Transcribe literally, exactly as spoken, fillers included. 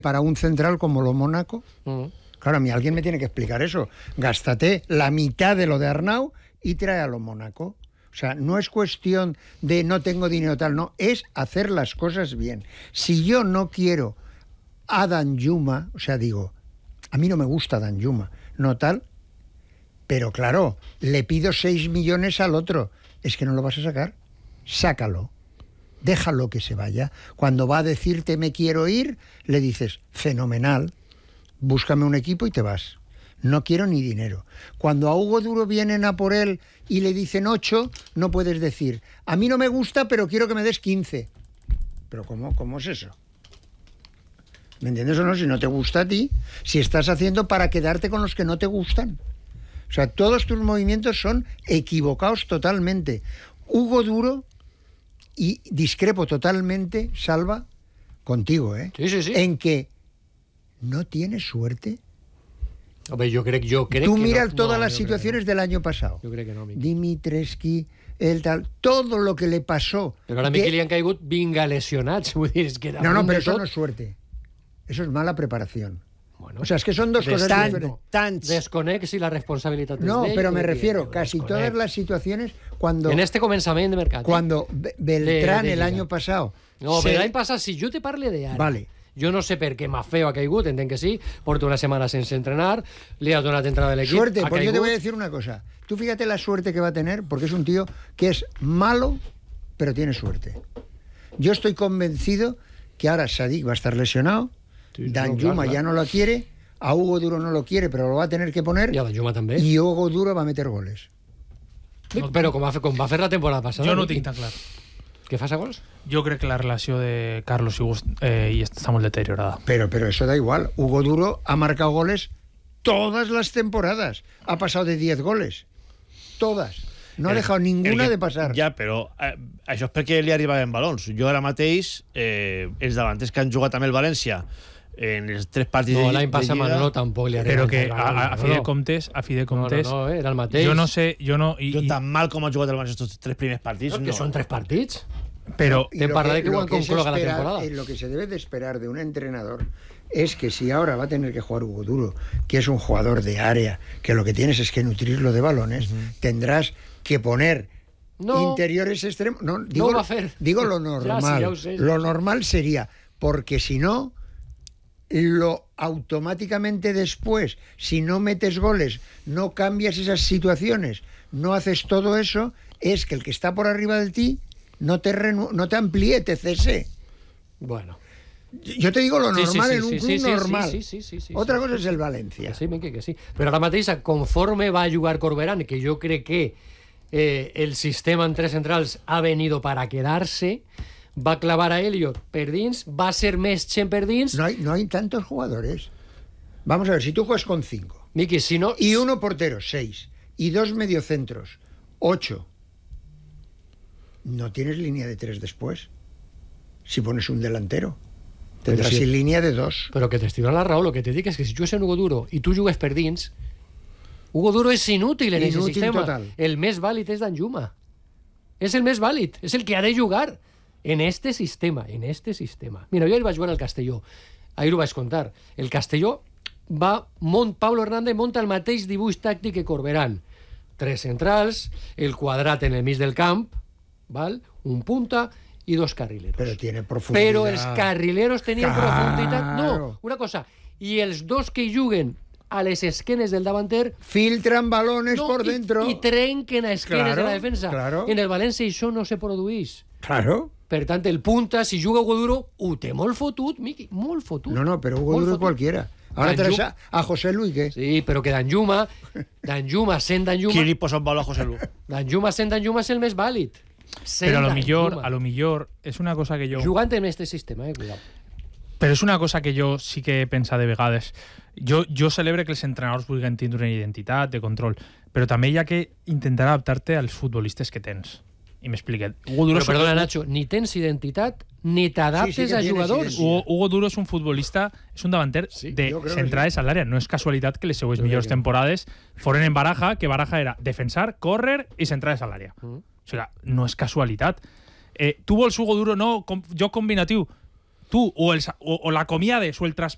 para un central como lo Mónaco. Uh-huh. Claro, a mí alguien me tiene que explicar eso. Gástate la mitad de lo de Arnau y trae a lo Mónaco. O sea, no es cuestión de no tengo dinero tal, no, es hacer las cosas bien. Si yo no quiero a Danjuma, o sea, digo, a mí no me gusta Danjuma, no tal, pero claro, le pido seis millones al otro, es que no lo vas a sacar, sácalo, déjalo que se vaya. Cuando va a decirte me quiero ir, le dices, fenomenal, búscame un equipo y te vas. No quiero ni dinero. Cuando a Hugo Duro vienen a por él y le dicen ocho, no puedes decir, a mí no me gusta, pero quiero que me des quince. ¿Pero cómo, cómo es eso? ¿Me entiendes o no? Si no te gusta a ti, si estás haciendo para quedarte con los que no te gustan. O sea, todos tus movimientos son equivocados totalmente. Hugo Duro, y discrepo totalmente, Salva, contigo, ¿eh? Sí, sí, sí. En que no tiene suerte. Hombre, yo creo, yo creo Tú que miras no, todas no, las situaciones no. del año pasado. Yo creo que no, Miqui. Dimitrescu, el tal, todo lo que le pasó. Però ara Miqui li han caigut vinga lesionats. Vull dir, és que no, no, pero eso no es suerte. Eso es mala preparación. Bueno, o sea, es que son dos cosas tan, diferentes. Tan desconex y la responsabilitat no, d'ell. pero me refiero, casi desconex. Todas las situaciones cuando... En este començament de mercat. Cuando eh? Beltrán de, de el año pasado... No, se... l'any passat, si jo te parle de ara... Vale. Jo no sé per què Maffeo ha caigut, entenc que sí, porta una setmana sense entrenar, li ha donat entrada a l'equip. Suerte, porque yo te voy a decir una cosa. Tú fíjate la suerte que va a tener, porque es un tío que es malo, pero tiene suerte. Yo estoy convencido que ahora Sadik va a estar lesionado, sí, Danjuma no, claro, ya no lo quiere, a Hugo Duro no lo quiere, pero lo va a tener que poner. Y a Danjuma també. Y Hugo Duro va a meter goles. No, però com va, fer, com va fer la temporada passada. Jo no ho tinc tan clar. ¿Qué pasa, gols? Yo creo que la relación de Carlos y Hugo eh, está muy deteriorada. Pero, pero eso da igual. Hugo Duro ha marcado goles todas las temporadas. Ha pasado de diez goles. Todas. No ha el, dejado ninguna que, de passar. Ja, però eh, això és perquè li arribaven balons. Jo ara mateix, eh, els davanters que han jugat amb el València en els tres partits no, de, l'any passat Manolo tampoc li arriba. Però que a, a, a fi de comptes, a fi de comptes... No, no, no, era el mateix. Jo no sé... Jo, no, i, jo tan mal com ha jugat el València estos tres primers partits... No, que no. són tres partits. Pero te parla de que Juan concluga la temporada. Lo que se debe de esperar de un entrenador es que si ahora va a tener que jugar Hugo Duro, que es un jugador de área, que lo que tienes es que nutrirlo de balones, uh-huh. tendrás que poner no, interiores extremos. No, digo, no va a hacer. Digo lo normal. Ya, sí, ya sé, lo normal sería, porque si no, lo automáticamente después, si no metes goles, no cambias esas situaciones, no haces todo eso, es que el que está por arriba de ti no te, renu- no te amplíe, te cese. Bueno. Yo te digo lo normal sí, sí, sí, en un sí, club sí, normal. Sí, sí, sí, sí, sí, Otra sí, cosa sí, es el Valencia. Que sí, que, que sí. Pero ara mateix, conforme va a jugar Corberán, que yo creo que eh, el sistema en tres centrals ha venido para quedarse, va a clavar a Elliot per dins, va a ser més Chen per dins. No hay, no hay tantos jugadores. Vamos a ver, si tú juegas con cinco. Miki, si no... Y uno portero, seis. Y dos mediocentros, ocho. No tienes línea de tres después. Si pones un delantero, tendrás sí. sin línea de dos. Però que t'estiran la raó, lo que te dic és que si jugues en Hugo Duro i tu jugues per dins, Hugo Duro és inútil en aquest sistema. Total. El més vàlid és Danjuma. És el més vàlid, és el que ha de jugar en este sistema, en este sistema. Mira, jo ahir vaig jugar al Castelló, ahir ho vaig contar. El Castelló va, Mont, Pablo Hernández monta el mateix dibuix tàctic que Corberán. Tres centrals, el quadrat en el mig del camp, ¿vale? Un punta y dos carrileros. Pero tiene profundidad. Pero els carrileros tenien claro. profunditat. No, una cosa. I els dos que juguen a les esquenes del davanter filtran balones no, por dentro i, i trenquen a esquenes claro, de la defensa. Claro. En el València això no se produeix. Claro. Per tant, el punta, si juga Hugo Duro, ho té molt fotut, Miqui, molt fotut. No, no, pero Hugo Duro es cualquiera. Ahora traes a, a José Luis, ¿qué? Sí, pero que Danjuma, Danjuma, sent Danjuma... Qui li posa un valor a José Luis? Danjuma, sent Danjuma és el més vàlid. Pero a lo mejor, a lo mejor es una cosa que yo... Jugant en este sistema, eh, cuidado. Pero es una cosa que jo sí que he pensat de vegades. Jo, jo celebre que els entrenadors vulguin tindre una identitat de control, però també hi ha que intentar adaptar-te als futbolistes que tens. I m'expliquet. Hugo Duro... Però perdona, Nacho, ni tens identitat ni t'adaptes sí, sí a jugadors. Hugo, Hugo Duro és un futbolista, és un davanter sí, de centrades sí. a l'àrea. No és casualitat que les seues millors temporades foren en Baraja, que Baraja era defensar, córrer i centrades a l'àrea. Mm. O sigui, no és casualitat. Eh, tu vols Hugo Duro, no, com, joc combinatiu. Tu, o, el, o, o l'acomiades o el traspasses